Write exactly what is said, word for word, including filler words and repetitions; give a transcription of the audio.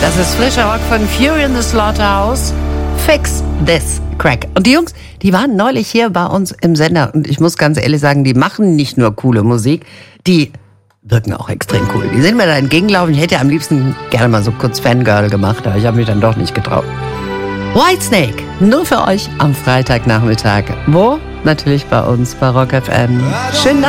Das ist frischer Rock von Fury in the Slaughterhouse. Fix this crack. Und die Jungs, die waren neulich hier bei uns im Sender. Und ich muss ganz ehrlich sagen, die machen nicht nur coole Musik, die wirken auch extrem cool. Die sind mir da entgegengelaufen. Ich hätte am liebsten gerne mal so kurz Fangirl gemacht, aber ich habe mich dann doch nicht getraut. Whitesnake, nur für euch am Freitagnachmittag. Wo? Natürlich bei uns bei Rock F M. Schönen Nachmittag.